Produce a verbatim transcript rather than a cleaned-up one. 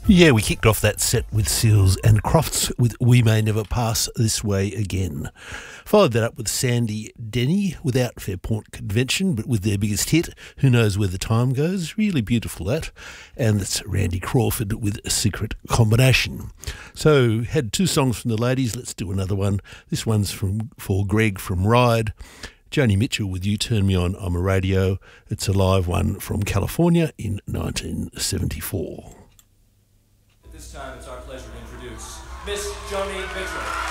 Yeah, we kicked off that set with Seals and Crofts with We May Never Pass This Way Again. Followed that up with Sandy Denny without Fairport Convention, but with their biggest hit, Who Knows Where the Time Goes. Really beautiful, that. And that's Randy Crawford with A Secret Combination. So, had two songs from the ladies. Let's do another one. This one's from for Greg from Ride. Joni Mitchell with You Turn Me On, I'm a Radio. It's a live one from California in nineteen seventy-four. This time, it's our pleasure to introduce Miss Joni Mitchell.